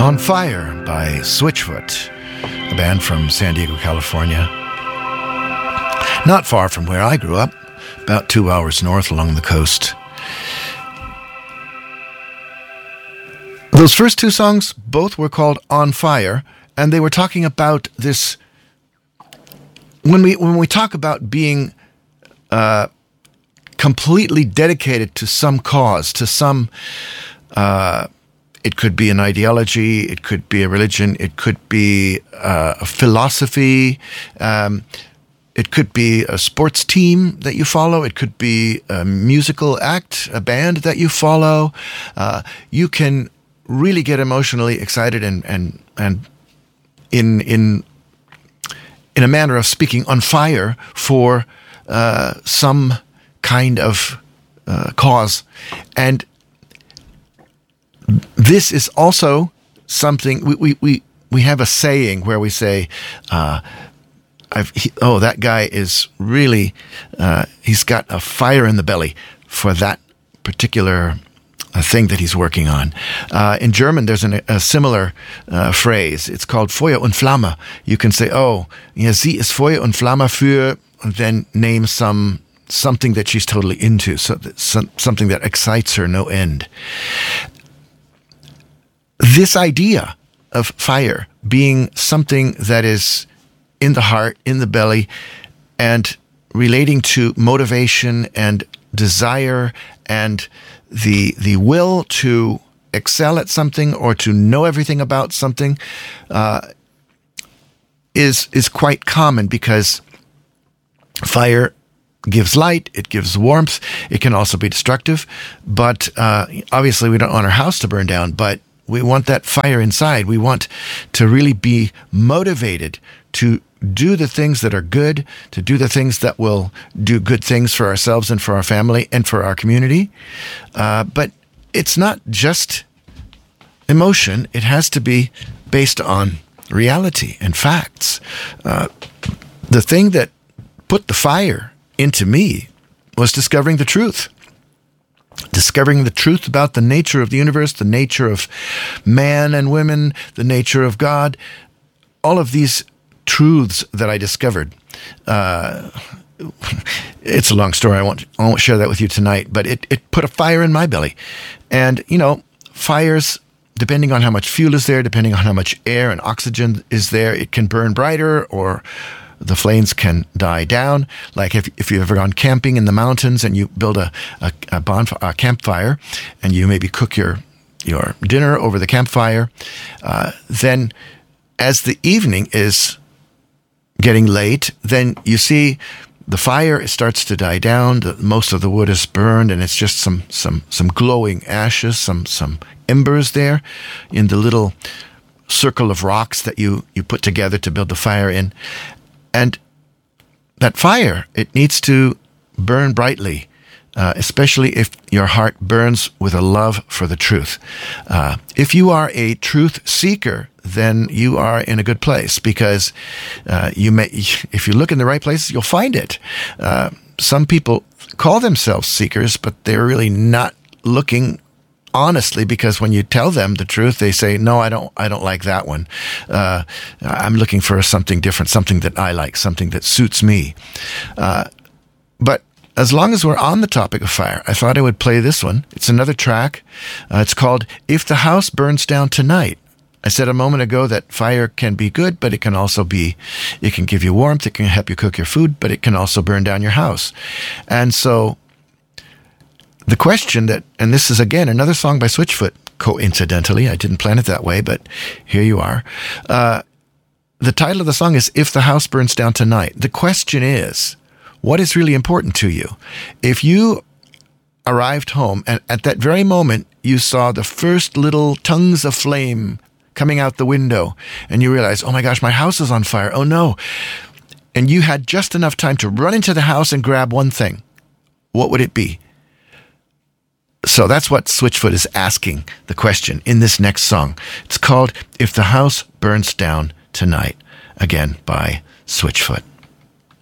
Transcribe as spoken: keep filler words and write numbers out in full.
On Fire by Switchfoot, a band from San Diego, California. Not far from where I grew up, about two hours north along the coast. Those first two songs, both were called On Fire, and they were talking about this. When we when we talk about being uh, completely dedicated to some cause, to some, uh, it could be an ideology, it could be a religion, it could be uh, a philosophy, um, it could be a sports team that you follow, it could be a musical act, a band that you follow. Uh, you can really get emotionally excited and and and in in in a manner of speaking, on fire for uh, some kind of uh, cause. And this is also something, we we we, we have a saying where we say, uh, I've, he, oh, that guy is really, uh, he's got a fire in the belly for that particular a thing that he's working on. Uh, in German, there's an, a similar uh, phrase. It's called Feuer und Flamme. You can say, oh, yeah, sie ist Feuer und Flamme für, and then name some something that she's totally into, so that, some, something that excites her no end. This idea of fire being something that is in the heart, in the belly, and relating to motivation and desire and the the will to excel at something or to know everything about something uh, is is quite common, because fire gives light, it gives warmth, it can also be destructive. But uh, obviously we don't want our house to burn down, but we want that fire inside. We want to really be motivated to do the things that are good, to do the things that will do good things for ourselves and for our family and for our community. Uh, but it's not just emotion. It has to be based on reality and facts. Uh, the thing that put the fire into me was discovering the truth. Discovering the truth about the nature of the universe, the nature of man and women, the nature of God. All of these truths that I discovered. Uh, it's a long story. I won't, I won't share that with you tonight, but it, it put a fire in my belly. And, you know, fires, depending on how much fuel is there, depending on how much air and oxygen is there, it can burn brighter, or the flames can die down. Like if, if you've ever gone camping in the mountains and you build a, a, a, bonf- a campfire and you maybe cook your, your dinner over the campfire, uh, then as the evening is getting late, then you see the fire starts to die down. The, most of the wood is burned, and it's just some some some glowing ashes, some some embers there in the little circle of rocks that you you put together to build the fire in. And that fire, it needs to burn brightly, uh, especially if your heart burns with a love for the truth. Uh, if you are a truth seeker, then you are in a good place, because uh, you may, if you look in the right places, you'll find it. Uh, some people call themselves seekers, but they're really not looking honestly, because when you tell them the truth, they say, "No, I don't. I don't like that one. Uh, I'm looking for something different, something that I like, something that suits me." Uh, but as long as we're on the topic of fire, I thought I would play this one. It's another track. Uh, it's called "If the House Burns Down Tonight." I said a moment ago that fire can be good, but it can also be, it can give you warmth, it can help you cook your food, but it can also burn down your house. And so the question that, and this is again another song by Switchfoot, coincidentally, I didn't plan it that way, but here you are. Uh, the title of the song is "If the House Burns Down Tonight." The question is, what is really important to you? If you arrived home and at that very moment you saw the first little tongues of flame coming out the window, and you realize, oh my gosh, my house is on fire, oh no. And you had just enough time to run into the house and grab one thing. What would it be? So that's what Switchfoot is asking the question in this next song. It's called "If the House Burns Down Tonight," again by Switchfoot.